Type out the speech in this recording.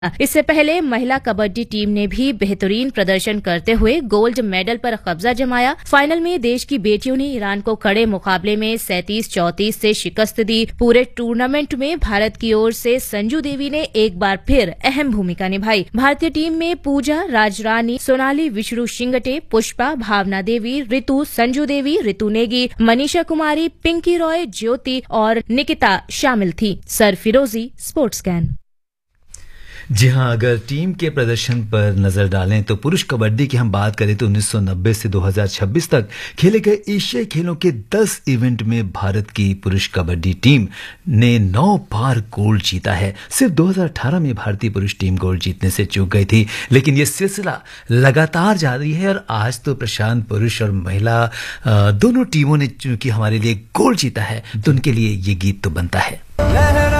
इससे पहले महिला कबड्डी टीम ने भी बेहतरीन प्रदर्शन करते हुए गोल्ड मेडल पर कब्जा जमाया। फाइनल में देश की बेटियों ने ईरान को कड़े मुकाबले में 37-34 से शिकस्त दी। पूरे टूर्नामेंट में भारत की ओर से संजू देवी ने एक बार फिर अहम भूमिका निभाई। भारतीय टीम में पूजा, राजरानी, सोनाली, विष्णु शिंगटे, पुष्पा, भावना देवी, ऋतु, संजू देवी, ऋतु नेगी, मनीषा कुमारी, पिंकी रॉय, ज्योति और निकिता शामिल थी। सरफिरोजी, स्पोर्ट्स कैन। जी हां, अगर टीम के प्रदर्शन पर नजर डालें तो पुरुष कबड्डी की हम बात करें तो 1990 से 2026 तक खेले गए एशियाई खेलों के 10 इवेंट में भारत की पुरुष कबड्डी टीम ने 9 बार गोल्ड जीता है। सिर्फ 2018 में भारतीय पुरुष टीम गोल्ड जीतने से चूक गई थी, लेकिन ये सिलसिला लगातार जारी है और आज तो प्रशांत पुरुष और महिला दोनों टीमों ने चूंकि हमारे लिए गोल्ड जीता है तो उनके लिए ये गीत तो बनता है।